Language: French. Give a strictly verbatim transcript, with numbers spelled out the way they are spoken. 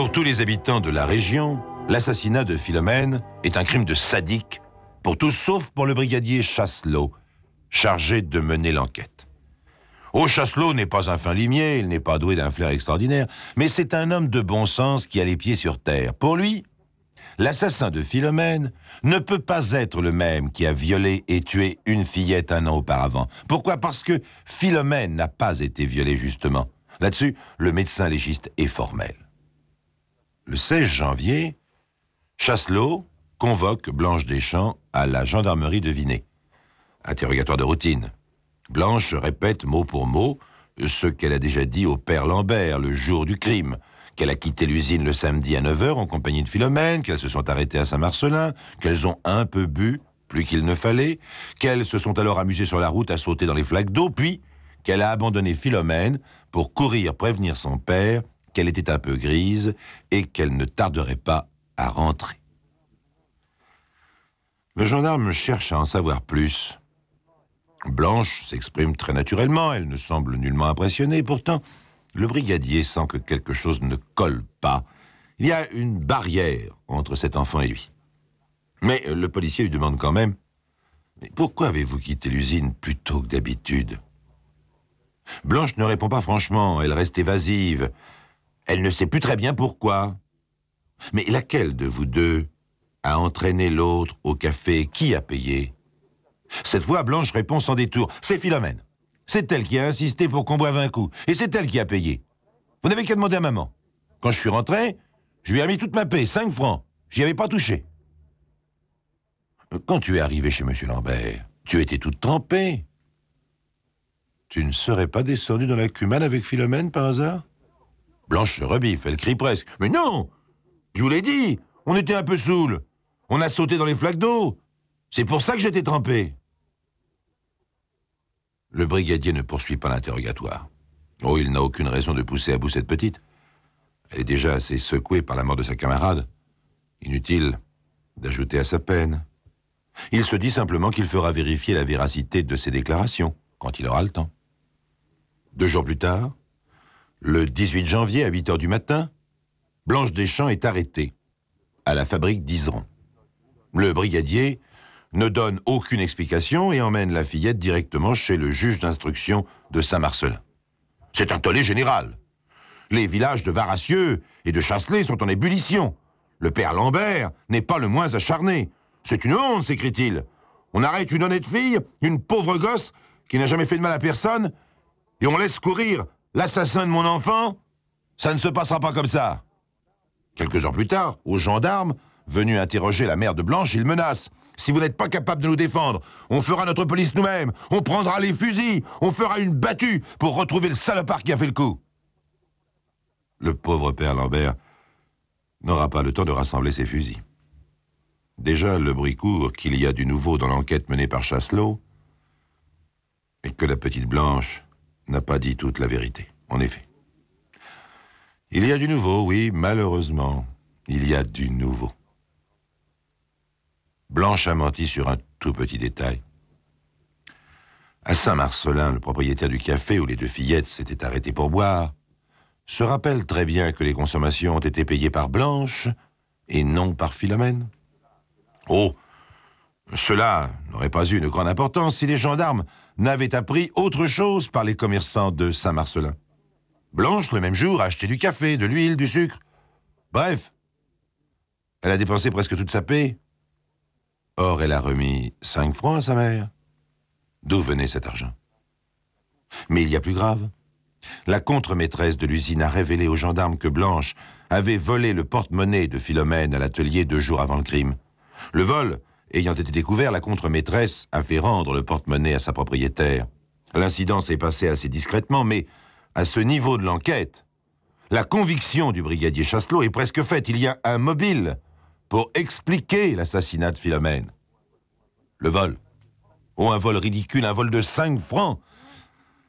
Pour tous les habitants de la région, l'assassinat de Philomène est un crime de sadique, pour tous sauf pour le brigadier Chasselot, chargé de mener l'enquête. Oh, Chasselot n'est pas un fin limier, il n'est pas doué d'un flair extraordinaire, mais c'est un homme de bon sens qui a les pieds sur terre. Pour lui, l'assassin de Philomène ne peut pas être le même qui a violé et tué une fillette un an auparavant. Pourquoi? Parce que Philomène n'a pas été violée, justement. Là-dessus, le médecin légiste est formel. Le seize janvier, Chasselot convoque Blanche Deschamps à la gendarmerie de Vinay. Interrogatoire de routine. Blanche répète mot pour mot ce qu'elle a déjà dit au père Lambert le jour du crime, qu'elle a quitté l'usine le samedi à neuf heures en compagnie de Philomène, qu'elles se sont arrêtées à Saint-Marcelin, qu'elles ont un peu bu, plus qu'il ne fallait, qu'elles se sont alors amusées sur la route à sauter dans les flaques d'eau, puis qu'elle a abandonné Philomène pour courir prévenir son père qu'elle était un peu grise et qu'elle ne tarderait pas à rentrer. Le gendarme cherche à en savoir plus. Blanche s'exprime très naturellement, elle ne semble nullement impressionnée. Pourtant, le brigadier sent que quelque chose ne colle pas. Il y a une barrière entre cet enfant et lui. Mais le policier lui demande quand même « Mais pourquoi avez-vous quitté l'usine plus tôt que d'habitude ?» Blanche ne répond pas franchement, elle reste évasive. Elle ne sait plus très bien pourquoi. Mais laquelle de vous deux a entraîné l'autre au café? Qui a payé? Cette fois, Blanche répond sans détour. C'est Philomène. C'est elle qui a insisté pour qu'on boive un coup. Et c'est elle qui a payé. Vous n'avez qu'à demander à maman. Quand je suis rentré, je lui ai mis toute ma paie, cinq francs. J'y avais pas touché. Quand tu es arrivé chez M. Lambert, tu étais toute trempée. Tu ne serais pas descendu dans la Cumane avec Philomène par hasard? Blanche se rebiffe, elle crie presque. Mais non! Je vous l'ai dit, on était un peu saoul. On a sauté dans les flaques d'eau. C'est pour ça que j'étais trempé. Le brigadier ne poursuit pas l'interrogatoire. Oh, il n'a aucune raison de pousser à bout cette petite. Elle est déjà assez secouée par la mort de sa camarade. Inutile d'ajouter à sa peine. Il se dit simplement qu'il fera vérifier la véracité de ses déclarations, quand il aura le temps. Deux jours plus tard, le dix-huit janvier à huit heures du matin, Blanche Deschamps est arrêtée à la fabrique d'Iseron. Le brigadier ne donne aucune explication et emmène la fillette directement chez le juge d'instruction de Saint-Marcelin. C'est un tollé général. Les villages de Varassieux et de Chasselet sont en ébullition. Le père Lambert n'est pas le moins acharné. C'est une honte, s'écrie-t-il. On arrête une honnête fille, une pauvre gosse qui n'a jamais fait de mal à personne, et on laisse courir l'assassin de mon enfant? Ça ne se passera pas comme ça. Quelques heures plus tard, aux gendarmes, venus interroger la mère de Blanche, il menace. Si vous n'êtes pas capable de nous défendre, on fera notre police nous-mêmes, on prendra les fusils, on fera une battue pour retrouver le salopard qui a fait le coup. Le pauvre père Lambert n'aura pas le temps de rassembler ses fusils. Déjà, le bruit court qu'il y a du nouveau dans l'enquête menée par Chasselot et que la petite Blanche n'a pas dit toute la vérité, en effet. Il y a du nouveau, oui, malheureusement, il y a du nouveau. Blanche a menti sur un tout petit détail. À Saint-Marcelin, le propriétaire du café où les deux fillettes s'étaient arrêtées pour boire, se rappelle très bien que les consommations ont été payées par Blanche et non par Philomène. Oh, cela n'aurait pas eu une grande importance si les gendarmes n'avaient appris autre chose par les commerçants de Saint-Marcelin. Blanche, le même jour, a acheté du café, de l'huile, du sucre. Bref, elle a dépensé presque toute sa paie. Or, elle a remis cinq francs à sa mère. D'où venait cet argent? Mais il y a plus grave. La contre-maîtresse de l'usine a révélé aux gendarmes que Blanche avait volé le porte-monnaie de Philomène à l'atelier deux jours avant le crime. Le vol ayant été découvert, la contre-maîtresse a fait rendre le porte-monnaie à sa propriétaire. L'incident s'est passé assez discrètement, mais à ce niveau de l'enquête, la conviction du brigadier Chasselot est presque faite. Il y a un mobile pour expliquer l'assassinat de Philomène. Le vol. Oh, un vol ridicule, un vol de cinq francs.